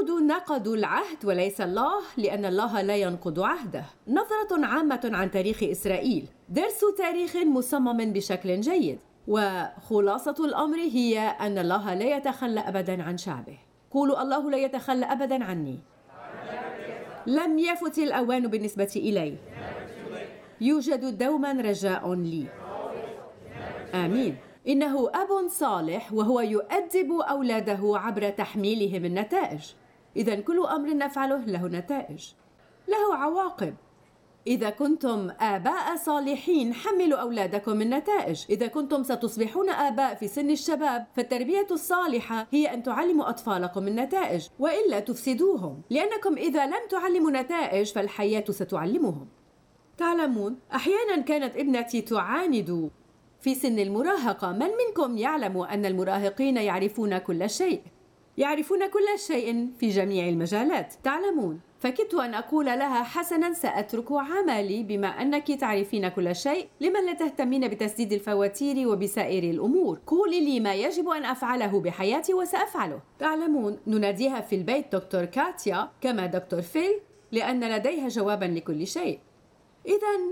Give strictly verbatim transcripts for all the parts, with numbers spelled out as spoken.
اليهود نقضوا العهد وليس الله، لأن الله لا ينقض عهده. نظرة عامة عن تاريخ إسرائيل، درس تاريخ مصمم بشكل جيد، وخلاصة الأمر هي أن الله لا يتخلى أبداً عن شعبه. قولوا: الله لا يتخلى أبداً عني. لم يفت الأوان بالنسبة إلي. يوجد دوماً رجاء لي. آمين. إنه أب صالح وهو يؤدب أولاده عبر تحميلهم النتائج. إذن كل أمر نفعله له نتائج، له عواقب. إذا كنتم آباء صالحين حملوا أولادكم النتائج. إذا كنتم ستصبحون آباء في سن الشباب فالتربية الصالحة هي أن تعلموا أطفالكم النتائج، وإلا تفسدوهم، لأنكم إذا لم تعلموا نتائج فالحياة ستعلمهم. تعلمون، أحيانا كانت ابنتي تعاند في سن المراهقة. من منكم يعلم أن المراهقين يعرفون كل شيء؟ يعرفون كل شيء في جميع المجالات. تعلمون، فكدت أن أقول لها: حسناً، سأترك عملي بما أنك تعرفين كل شيء. لمن لا تهتمين بتسديد الفواتير وبسائر الأمور؟ قولي لي ما يجب أن أفعله بحياتي وسأفعله. تعلمون، نناديها في البيت دكتور كاتيا كما دكتور فيل، لأن لديها جواباً لكل شيء. إذن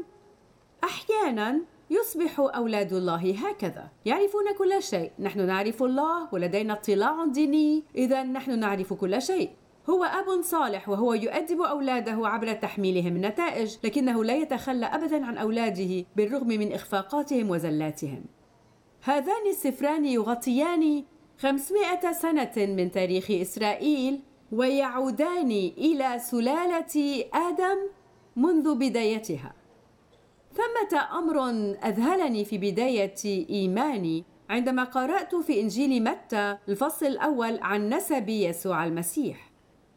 أحياناً يصبح أولاد الله هكذا، يعرفون كل شيء. نحن نعرف الله ولدينا اطلاع ديني، إذا نحن نعرف كل شيء. هو أب صالح وهو يؤدب أولاده عبر تحميلهم النتائج، لكنه لا يتخلى أبداً عن أولاده بالرغم من إخفاقاتهم وزلاتهم. هذان السفران يغطيان خمسمائة سنة من تاريخ إسرائيل، ويعودان إلى سلالة آدم منذ بدايتها. ثمة أمر أذهلني في بداية إيماني عندما قرأت في إنجيل متى الفصل الأول عن نسب يسوع المسيح.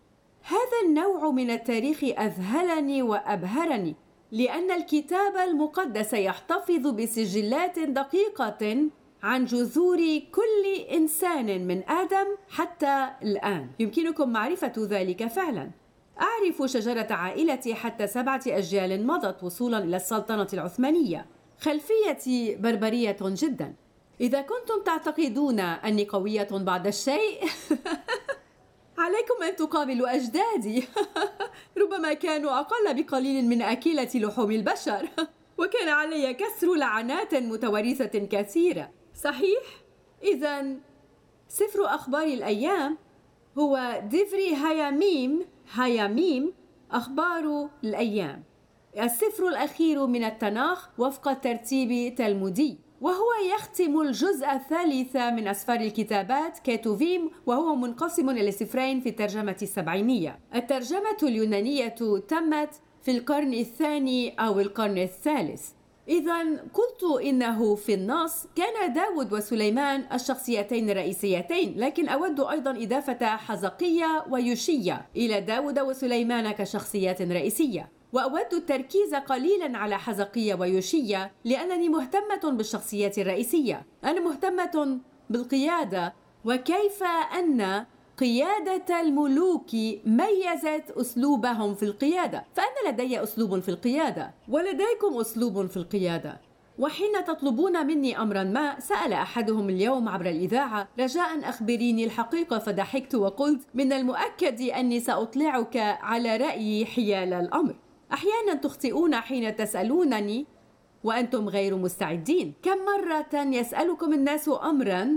هذا النوع من التاريخ أذهلني وأبهرني، لأن الكتاب المقدس يحتفظ بسجلات دقيقة عن جذور كل إنسان من آدم حتى الآن. يمكنكم معرفة ذلك فعلا. أعرف شجرة عائلتي حتى سبعة أجيال مضت وصولا إلى السلطنة العثمانية. خلفيتي بربرية جدا. إذا كنتم تعتقدون أني قوية بعض الشيء عليكم أن تقابلوا أجدادي. ربما كانوا أقل بقليل من أكلة لحوم البشر، وكان علي كسر لعنات متوارثة كثيرة. صحيح؟ إذن سفر أخبار الأيام هو ديفري هياميم هياميم أخبار الأيام، السفر الأخير من التناخ وفق الترتيب تلمودي، وهو يختم الجزء الثالث من أسفار الكتابات كيتوفيم، وهو منقسم إلى سفرين في الترجمة السبعينية. الترجمة اليونانية تمت في القرن الثاني أو القرن الثالث. إذن قلت إنه في النص كان داود وسليمان الشخصيتين الرئيسيتين، لكن أود أيضا إضافة حزقية ويوشيا إلى داود وسليمان كشخصيات رئيسية، وأود التركيز قليلا على حزقية ويوشيا لأنني مهتمة بالشخصيات الرئيسية. أنا مهتمة بالقيادة وكيف أن قيادة الملوك ميزت أسلوبهم في القيادة. فأنا لدي أسلوب في القيادة ولديكم أسلوب في القيادة، وحين تطلبون مني أمرا ما، سأل أحدهم اليوم عبر الإذاعة: رجاء أخبريني الحقيقة. فضحكت وقلت: من المؤكد أني سأطلعك على رأيي حيال الأمر. أحيانا تخطئون حين تسألونني وأنتم غير مستعدين. كم مرة يسألكم الناس أمرا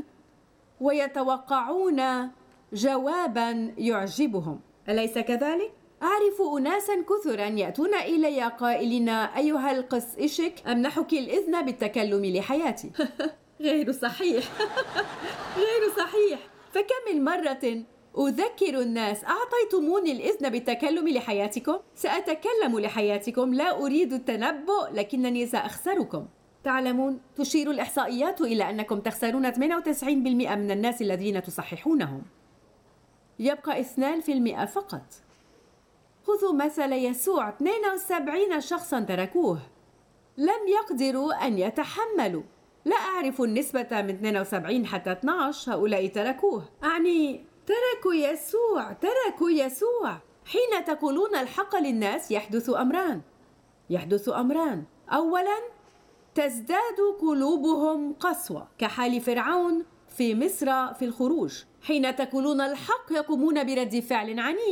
ويتوقعون جوابا يعجبهم، أليس كذلك؟ أعرف أناسا كثرا يأتون إلي قائلين: أيها القس إشك، أمنحك الإذن بالتكلم لحياتي. غير صحيح. غير صحيح. فكم من مرة أذكر الناس: أعطيتموني الإذن بالتكلم لحياتكم، سأتكلم لحياتكم، لا أريد التنبؤ، لكنني سأخسركم. تعلمون، تشير الإحصائيات إلى أنكم تخسرون ثمانية وتسعين بالمئة من الناس الذين تصححونهم، يبقى اثنين بالمئة فقط. خذوا مثل يسوع، اثنين وسبعين شخصا تركوه، لم يقدروا أن يتحملوا. لا أعرف النسبة من اثنين وسبعين حتى اثني عشر، هؤلاء تركوه. أعني تركوا يسوع، تركوا يسوع. حين تقولون الحق للناس يحدث أمران، يحدث أمران. أولا، تزداد قلوبهم قسوة كحال فرعون في مصر في الخروج. حين تقولون الحق يقومون برد فعل عنيف.